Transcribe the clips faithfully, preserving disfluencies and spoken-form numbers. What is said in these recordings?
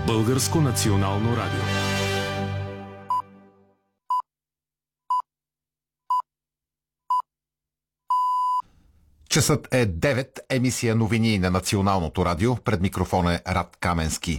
Българско национално радио. Часът е девет, емисия новини на Националното радио. Пред микрофона е Рад Каменски.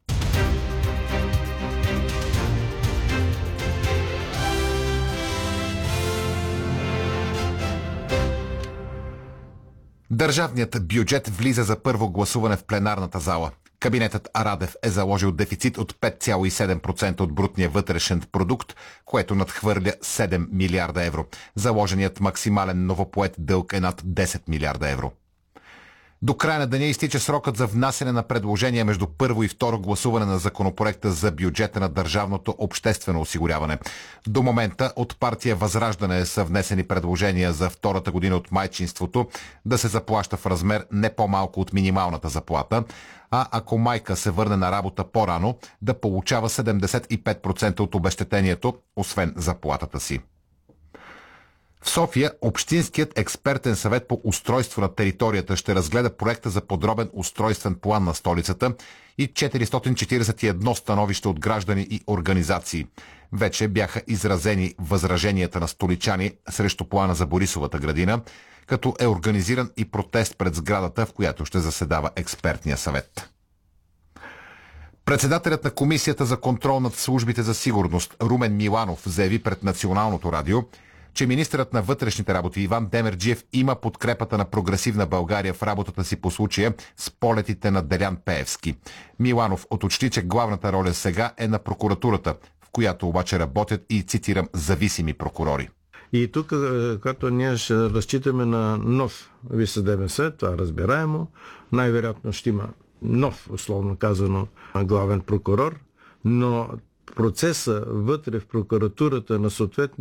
Държавният бюджет влиза за първо гласуване в пленарната зала. Кабинетът Радев е заложил дефицит от пет цяло и седем процента от брутния вътрешен продукт, което надхвърля седем милиарда евро. Заложеният максимален новопоет дълг е над десет милиарда евро. До края на деня изтича срокът за внасяне на предложения между първо и второ гласуване на законопроекта за бюджета на държавното обществено осигуряване. До момента от партия Възраждане са внесени предложения за втората година от майчинството да се заплаща в размер не по-малко от минималната заплата, а ако майка се върне на работа по-рано, да получава седемдесет и пет процента от обезщетението, освен заплатата си. В София Общинският експертен съвет по устройство на територията ще разгледа проекта за подробен устройствен план на столицата и четиристотин четиридесет и едно становища от граждани и организации. Вече бяха изразени възраженията на столичани срещу плана за Борисовата градина, като е организиран и протест пред сградата, в която ще заседава експертния съвет. Председателят на Комисията за контрол над службите за сигурност Румен Миланов заяви пред Националното радио, че министърът на вътрешните работи Иван Демерджиев има подкрепата на Прогресивна България в работата си по случая с полетите на Делян Пеевски. Миланов уточни, че главната роля сега е на прокуратурата, в която обаче работят и, цитирам, зависими прокурори. И тук, като ние ще разчитаме на нов Висш съдебен съвет, това разбираемо, най-вероятно ще има нов, условно казано, главен прокурор, но процеса вътре в прокуратурата на съответни